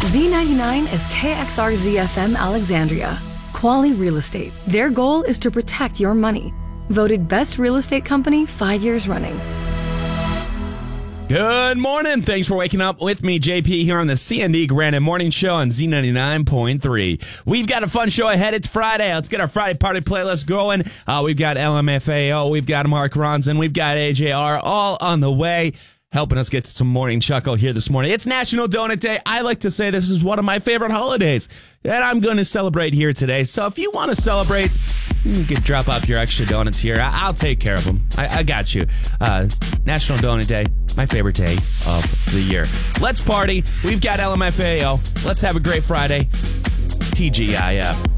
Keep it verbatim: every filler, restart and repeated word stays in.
Z ninety-nine is K X R Z F M Alexandria. Quality Real Estate. Their goal is to protect your money. Voted Best Real Estate Company five years running. Good morning. Thanks for waking up with me, J P, here on the C N D Granite Morning Show on Z ninety-nine point three. We've got a fun show ahead. It's Friday. Let's get our Friday party playlist going. Uh, we've got L M F A O, we've got Mark Ronson, we've got A J R, all on the way, helping us get to some morning chuckle here this morning. It's National Donut Day. I like to say this is one of my favorite holidays that I'm going to celebrate here today. So if you want to celebrate, you can drop off your extra donuts here. I- I'll take care of them. I, I got you. Uh, National Donut Day, my favorite day of the year. Let's party. We've got L M F A O. Let's have a great Friday. T G I F.